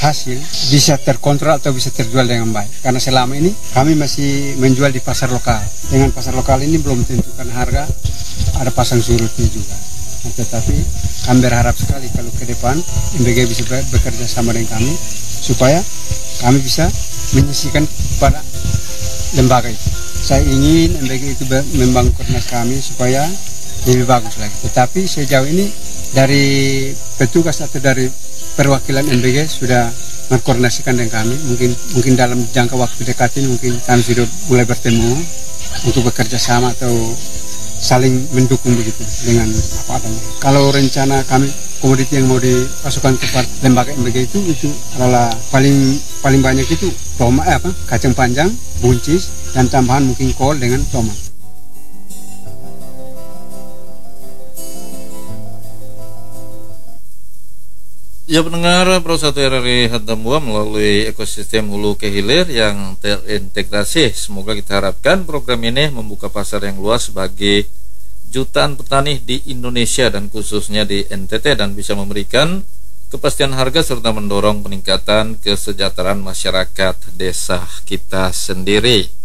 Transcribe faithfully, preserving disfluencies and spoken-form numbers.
hasil bisa terkontrol atau bisa terjual dengan baik. Karena selama ini kami masih menjual di pasar lokal. Dengan pasar lokal ini belum tentukan harga, ada pasang surutnya juga. Nah, tetapi kami berharap sekali kalau ke depan M B G bisa bekerja sama dengan kami supaya kami bisa menyisikan kepada lembaga itu. Saya ingin M B G itu membangun koordinasi kami supaya lebih bagus lagi. Tetapi sejauh ini dari petugas atau dari perwakilan M B G sudah mengkoordinasikan dengan kami. Mungkin mungkin dalam jangka waktu dekat ini mungkin kami sudah mulai bertemu untuk bekerja sama atau saling mendukung begitu dengan apa adanya. Kalau rencana kami komoditi yang mau dipasukkan ke lembaga M B G itu itu adalah paling paling banyak itu tomat, eh, apa kacang panjang, buncis, dan tambahan mungkin kol dengan tomat. Ya pendengar, Pro satu R R I Hantambuah melalui ekosistem hulu ke hilir yang terintegrasi. Semoga kita harapkan program ini membuka pasar yang luas bagi jutaan petani di Indonesia dan khususnya di N T T, dan bisa memberikan kepastian harga serta mendorong peningkatan kesejahteraan masyarakat desa kita sendiri.